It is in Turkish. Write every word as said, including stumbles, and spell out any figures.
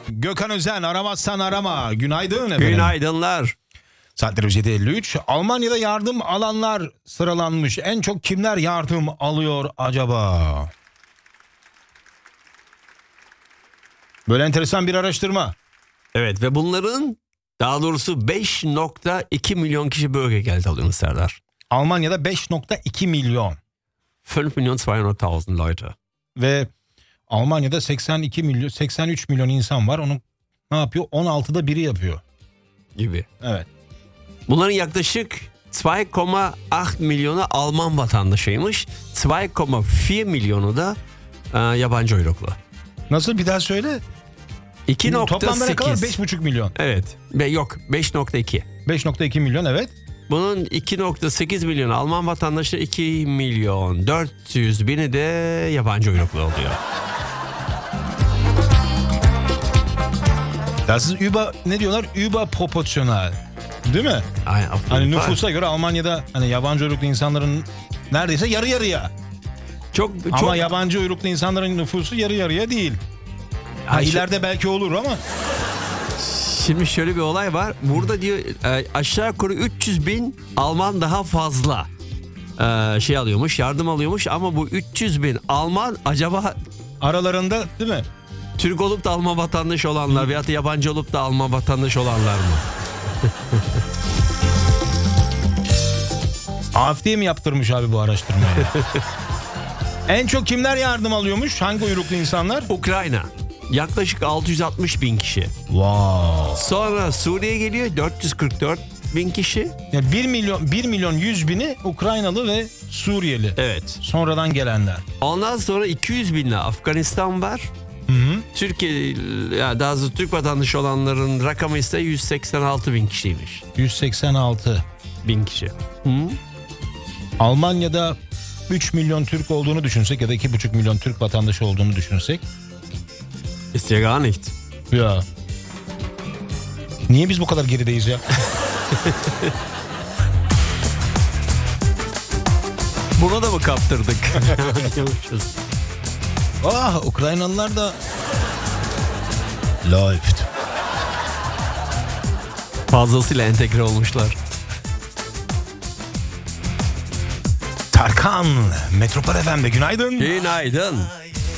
Gökhan Özen, aramazsan arama. Günaydın efendim. Günaydınlar. Saatlerimiz yedi elli üç. Almanya'da yardım alanlar sıralanmış. En çok kimler yardım alıyor acaba? Böyle enteresan bir araştırma. Evet ve bunların daha doğrusu beş nokta iki milyon kişi Bürgergeld alıyor Serdar. Almanya'da beş nokta iki milyon. fünf Millionen zweihunderttausend Leute. Ve Almanya'da seksen iki milyon, seksen üç milyon insan var. Onu ne yapıyor? on altıda biri yapıyor. Gibi. Evet. Bunların yaklaşık iki virgül altı milyonu Alman vatandaşıymış. iki virgül dört milyonu da e, yabancı uyruklu. Nasıl, bir daha söyle. iki nokta Toplamda ne kadar? sekiz. beş buçuk milyon. Evet. Be, yok beş nokta iki. beş nokta iki milyon, evet. Bunun iki nokta sekiz milyon Alman vatandaşı, iki milyon dört yüz bini de yabancı uyruklu oluyor. Ya siz über, ne diyorlar? Überproportional. Değil mi? Aynen, Hani nüfusa göre Almanya'da hani yabancı uyruklu insanların neredeyse yarı yarıya. Çok, Ama çok yabancı uyruklu insanların nüfusu yarı yarıya değil. Ha, Ayşe- ileride belki olur ama. Şimdi şöyle bir olay var. Burada diyor e, aşağı yukarı üç yüz bin Alman daha fazla e, şey alıyormuş, yardım alıyormuş. Ama bu üç yüz bin Alman acaba Aralarında değil mi? Türk olup da Alman vatandaşı olanlar veyahut da yabancı olup da Alman vatandaşı olanlar mı? A F D mi yaptırmış abi bu araştırmayı? En çok kimler yardım alıyormuş? Hangi uyruklu insanlar? Ukrayna. Yaklaşık altı yüz altmış bin kişi. Wow. Sonra Suriye geliyor, dört yüz kırk dört bin kişi. Yani bir milyon bir milyon yüz bini Ukraynalı ve Suriyeli. Evet. Sonradan gelenler. Ondan sonra iki yüz binle Afganistan var. Hı hı. Türkiye, ya daha doğrusu Türk vatandaşı olanların rakamı ise yüz seksen altı bin kişiymiş. yüz seksen altı Bin kişi. Hı? Almanya'da üç milyon Türk olduğunu düşünsek ya da iki buçuk milyon Türk vatandaşı olduğunu düşünsek. Ist ja gar nicht. Ya. Niye biz bu kadar gerideyiz ya? Buna da mı kaptırdık? Ah, Ukraynalılar da läuft. Fazlasıyla entegre olmuşlar. Tarkan, Metropol F M'de günaydın. Günaydın.